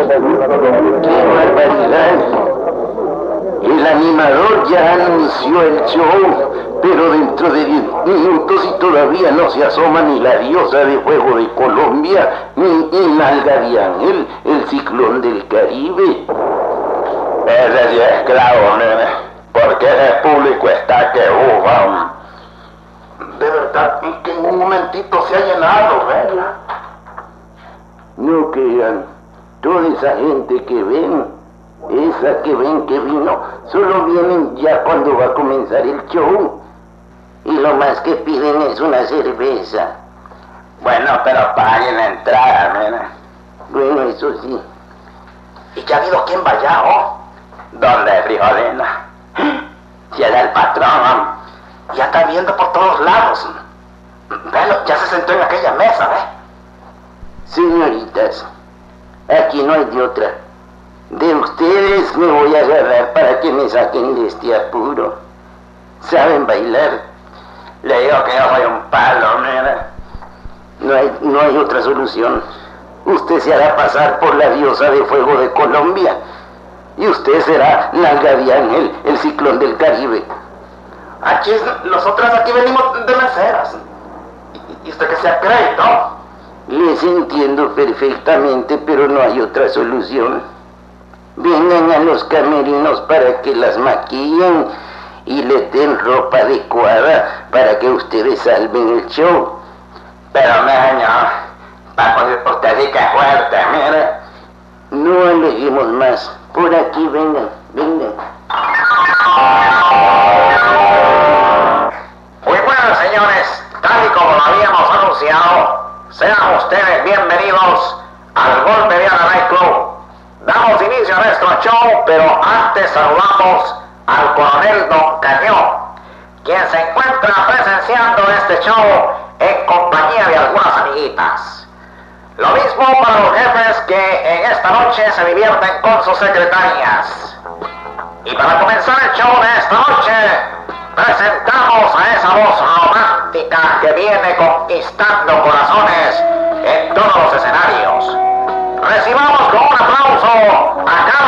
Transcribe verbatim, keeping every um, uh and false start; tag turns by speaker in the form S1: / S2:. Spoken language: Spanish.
S1: ¡Qué barbaridad! El animador ya anunció el show, pero dentro de diez minutos y todavía no se asoma ni la diosa de fuego de Colombia, ni, ni Nalga de Ángel, el ciclón del Caribe.
S2: Ese sí es claro, nene, porque ese público está que ufa. De verdad que en un momentito se ha llenado, ¿verdad?
S1: No crean, toda esa gente que ven, esa que ven que vino, solo vienen ya cuando va a comenzar el show. Y lo más que piden es una cerveza.
S2: Bueno, pero paguen la entrada, nena.
S1: Bueno, eso sí.
S2: ¿Y ya ha habido quién vaya, oh? ¿Dónde, frijolina? Si era el patrón, ya está viendo por todos lados. Velo, ya se sentó en aquella mesa, ¿ves?
S1: Señoritas, aquí no hay de otra. De ustedes me voy a agarrar para que me saquen de este apuro. ¿Saben bailar?
S2: Le digo que yo soy un palo, mira.
S1: No hay, no hay otra solución. Usted se hará pasar por la diosa de fuego de Colombia. Y usted será Nalga de Ángel, el ciclón del Caribe.
S2: Aquí, nosotras aquí venimos de meseras. ¿Y usted que se acreditó?
S1: Les entiendo perfectamente, pero no hay otra solución. Vengan a los camerinos para que las maquillen y les den ropa adecuada para que ustedes salven el show.
S2: Pero, señor, para usted sí que es fuerte, mire.
S1: No aleguemos más. Por aquí, vengan, vengan.
S2: Muy bueno, señores. Tal y como lo habíamos anunciado, sean ustedes bienvenidos al Gol Mediana Night Club. Damos inicio a nuestro show, pero antes saludamos al coronel Don Cañón, quien se encuentra presenciando este show en compañía de algunas amiguitas. Lo mismo para los jefes que en esta noche se divierten con sus secretarias. Y para comenzar el show de esta noche, presentamos a esa voz romántica que viene conquistando corazones en todos los escenarios. Recibamos con un aplauso a